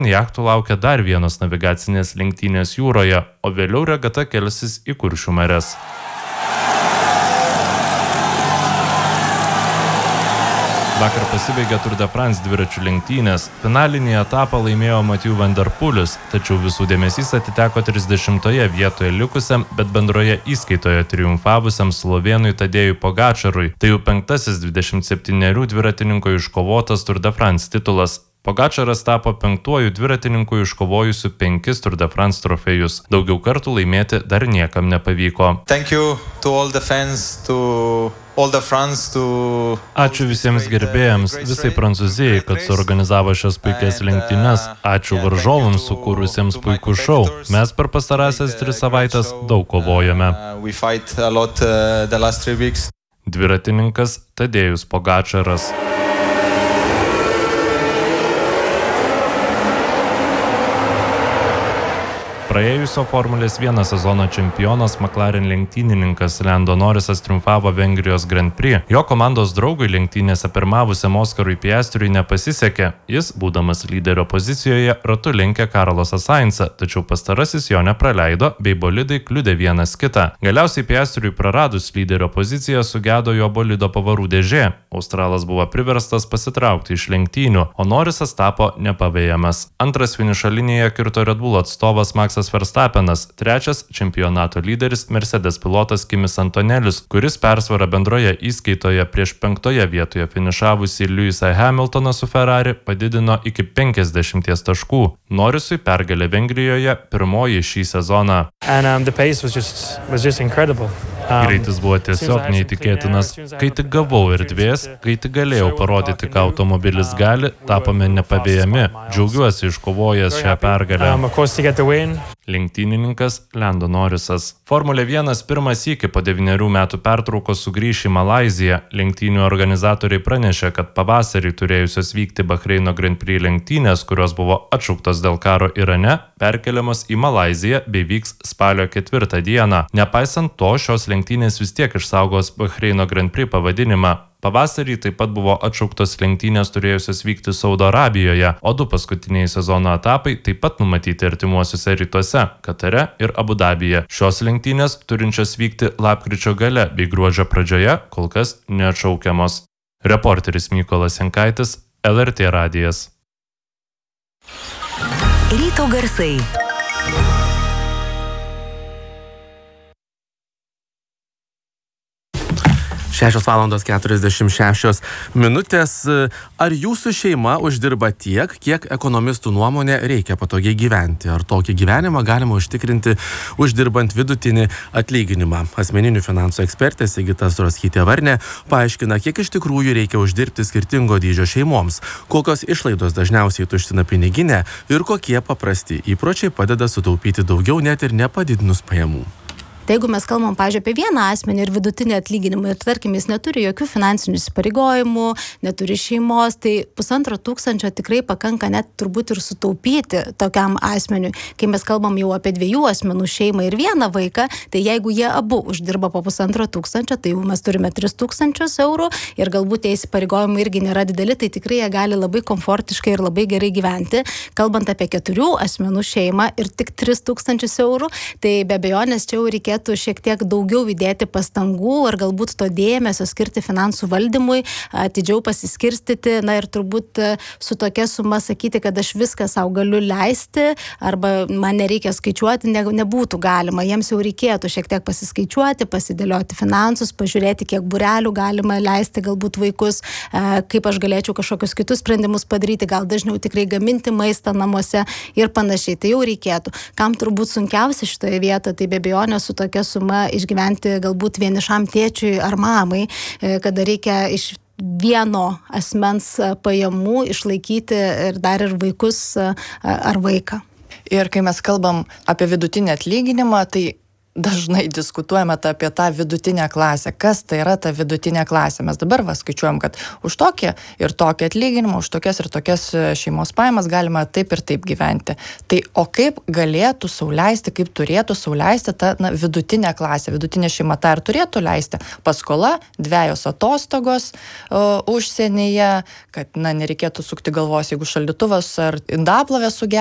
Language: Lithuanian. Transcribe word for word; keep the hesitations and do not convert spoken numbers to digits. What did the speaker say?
Jachtų laukia dar vienos navigacinės lenktynės jūroje, o vėliau regata kelsis į Kuršių marias. Vakar pasibaigė Tour de France dviračių lenktynės. Finalinį etapą laimėjo Mathieu van der Poelis, tačiau visų dėmesys atiteko trisdešimtoje vietoje likusiam, bet bendroje įskaitoje triumfavusiam slovėnui Tadėjui Pogačarui. Tai jau penktasis dvidešimt septynerių dviratininko iškovotas Tour de France titulas. Pogačaras tapo penktuoju dviratininku iškovojusiu penkis Tour de France trofėjus. Daugiau kartų laimėti dar niekam nepavyko. Thank you to all the fans, to all the France, to... Ačiū visiems gerbėjams, visai Prancūzijai, kad suorganizavo šias puikias lenktynes. Ačiū varžovams, sukūrusiems puikų šou. Mes per pastarąsias tris savaitės daug kovojame. Dviratininkas Tadėjus Pogačaras. Praėjusio Formulės vienas sezono čempionas McLaren lenktynininkas Lando Norrisas triumfavo Vengrijos Grand Prix. Jo komandos draugui lenktynėse pirmavusiam Oskarui Piastriui nepasisekė. Jis, būdamas lyderio pozicijoje, ratu lenkė Carlosą Sainzą, tačiau pastarasis jo nepraleido, bei bolidai kliudė vienas kitą. Galiausiai Piastriui praradus lyderio poziciją sugedo jo bolido pavarų dėžė. Australas buvo priverstas pasitraukti iš lenktynių, o Norrisas tapo nepavėjamas. Antras finišo linijoje kirto Red Bull atstovas Maxas Verstappenas, trečias čempionato lyderis Mercedes pilotas Kimis Antonelis, kuris persvarą bendroje įskaitoje prieš penktoje vietoje finišavusį Lewisą Hamiltoną su Ferrari padidino iki penkiasdešimties taškų. Norrisui pergalė Vengrijoje pirmoji šį sezoną. And, um, the pace was just, was just incredible. Greitis buvo tiesiog neįtikėtinas. Kai tik gavau erdvės, kai tik galėjau parodyti, ką automobilis gali, tapome nepavėjami. Džiaugiuosi iškovojęs šią pergalę. Lenktynininkas Lando Norrisas. Formulė vienas pirmą sykį po devynerių metų pertraukos sugrįš į Malaiziją. Lenktynių organizatoriai pranešė, kad pavasarį turėjusios vykti Bahreino Grand Prix lenktynės, kurios buvo atšauktos dėl karo Irane, perkeliamos į Malaiziją bei vyks spalio ketvirtą dieną. Nepaisant to, šios lenktynės vis tiek išsaugos Bahreino Grand Prix pavadinimą. Pavasarį taip pat buvo atšauktos lenktynės turėjusios vykti Saudo Arabijoje, o du paskutiniai sezono etapai taip pat numatyti artimuosiuose rytuose – Katare ir Abu Dabyje. Šios lenktynės turinčios vykti lapkričio gale bei gruodžio pradžioje kol kas neatšaukiamos. Reporteris Mykolas Jankaitis, L R T radijas. Ryto garsai. šešios valandos keturiasdešimt šešios minutės. Ar jūsų šeima uždirba tiek, kiek ekonomistų nuomonė reikia patogiai gyventi? Ar tokį gyvenimą galima užtikrinti uždirbant vidutinį atlyginimą? Asmeninių finansų ekspertė Sigita Stroskytė-Varnė paaiškina, kiek iš tikrųjų reikia uždirbti skirtingo dydžio šeimoms, kokios išlaidos dažniausiai tuština piniginę ir kokie paprasti įpročiai padeda sutaupyti daugiau net ir nepadidinus pajamų. Tai jeigu mes kalbam, pavyzdžiui, apie vieną asmenį ir vidutinį atlyginimą ir, tarkim, jis neturi jokių finansinių įsipareigojimų, neturi šeimos, tai pusantro tūkstančio tikrai pakanka net turbūt ir sutaupyti tokiam asmeniui. Kai mes kalbam jau apie dviejų asmenų šeimą ir vieną vaiką, tai jeigu jie abu uždirba po pusantro tūkstančio, tai jau mes turime tris tūkstančius eurų ir galbūt tie įsipareigojimai irgi nėra dideli, tai tikrai jie gali labai komfortiškai ir labai gerai gyventi. Kalbant apie keturių asmenų šeimą ir tik tris tūkstančius eurų, tai be abejonės čia jau reikėtų šiek tiek daugiau įdėti pastangų ir galbūt to dėmesio skirti finansų valdymui, atidžiau pasiskirstyti, na ir turbūt su tokia suma sakyti, kad aš viską savo galiu leisti arba man nereikia skaičiuoti, ne, nebūtų galima. Jiems jau reikėtų šiek tiek pasiskaičiuoti, pasidėlioti finansus, pažiūrėti, kiek būrelių galima leisti galbūt vaikus, kaip aš galėčiau kažkokius kitus sprendimus padaryti, gal dažniau tikrai gaminti maistą namuose ir panašiai. Tai jau reikėtų. Kam turbūt sunkiausia šitoje vietoje, tai be abejonės su tokia suma išgyventi galbūt vienišam tėčiui ar mamai, kada reikia iš vieno asmens pajamų išlaikyti ir dar ir vaikus ar vaiką. Ir kai mes kalbam apie vidutinį atlyginimą, tai dažnai diskutuojame ta, apie tą vidutinę klasę. Kas tai yra ta vidutinė klasė? Mes dabar va, skaičiuojam, kad už tokį ir tokį atlyginimą, už tokias ir tokias šeimos pajamas galima taip ir taip gyventi. Tai o kaip galėtų sauliaisti, kaip turėtų sauliaisti ta na, vidutinė klasė, vidutinė šeima tą ir turėtų leisti? Paskola, dvejos atostogos o, užsienyje, kad na, nereikėtų sukti galvos, jeigu šaldytuvas ar indaplovė suge